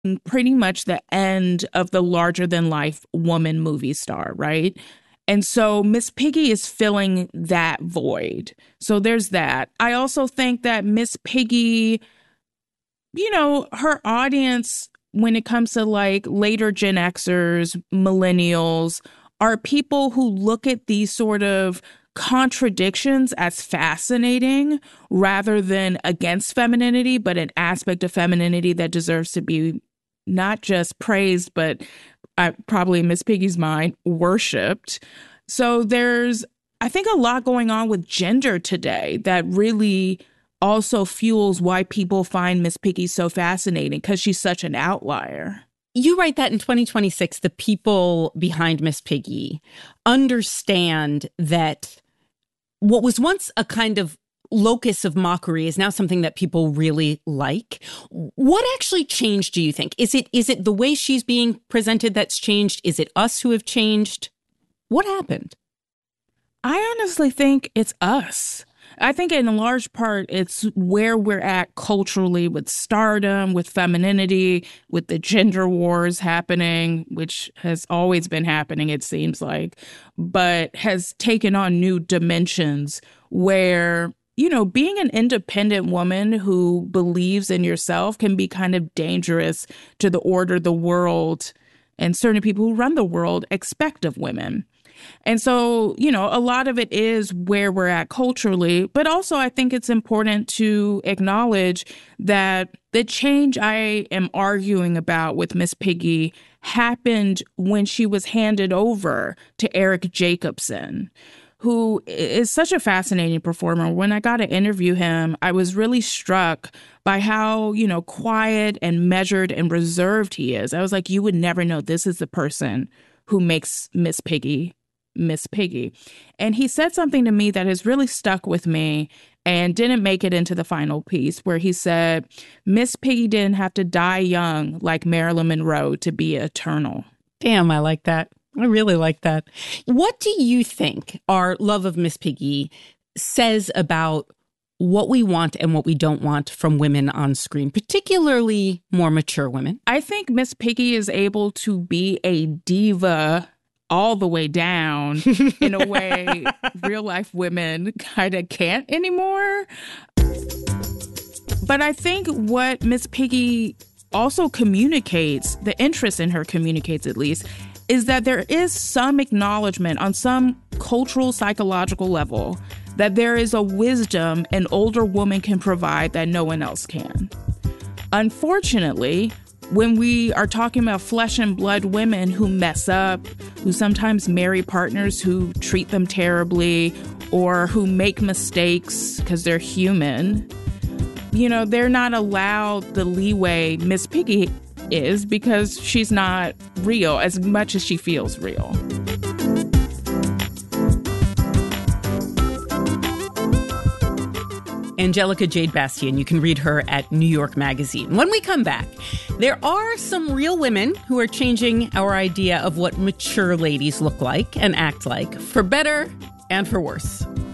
pretty much the end of the larger-than-life woman movie star, right? And so Miss Piggy is filling that void. So there's that. I also think that Miss Piggy, her audience, when it comes to like later Gen Xers, millennials, are people who look at these sort of contradictions as fascinating rather than against femininity, but an aspect of femininity that deserves to be not just praised, but probably in Miss Piggy's mind, worshipped. So there's, I think, a lot going on with gender today that really also fuels why people find Miss Piggy so fascinating, because she's such an outlier. You write that in 2026, the people behind Miss Piggy understand that what was once a kind of locus of mockery is now something that people really like. What actually changed, do you think? Is it the way she's being presented that's changed? Is it us who have changed? What happened? I honestly think it's us. I think in large part, it's where we're at culturally with stardom, with femininity, with the gender wars happening, which has always been happening, it seems like, but has taken on new dimensions where, being an independent woman who believes in yourself can be kind of dangerous to the order the world and certain people who run the world expect of women. And so, a lot of it is where we're at culturally, but also I think it's important to acknowledge that the change I am arguing about with Miss Piggy happened when she was handed over to Eric Jacobson, who is such a fascinating performer. When I got to interview him, I was really struck by how, quiet and measured and reserved he is. I was like, you would never know this is the person who makes Miss Piggy. And he said something to me that has really stuck with me and didn't make it into the final piece, where he said, Miss Piggy didn't have to die young like Marilyn Monroe to be eternal. Damn, I like that. I really like that. What do you think our love of Miss Piggy says about what we want and what we don't want from women on screen, particularly more mature women? I think Miss Piggy is able to be a diva all the way down in a way real life women kind of can't anymore. But I think what Miss Piggy also communicates, the interest in her communicates at least, is that there is some acknowledgement on some cultural, psychological level that there is a wisdom an older woman can provide that no one else can. Unfortunately, when we are talking about flesh and blood women who mess up, who sometimes marry partners who treat them terribly, or who make mistakes because they're human, they're not allowed the leeway Miss Piggy is, because she's not real as much as she feels real. Angelica Jade Bastien. You can read her at New York Magazine. When we come back, there are some real women who are changing our idea of what mature ladies look like and act like, for better and for worse.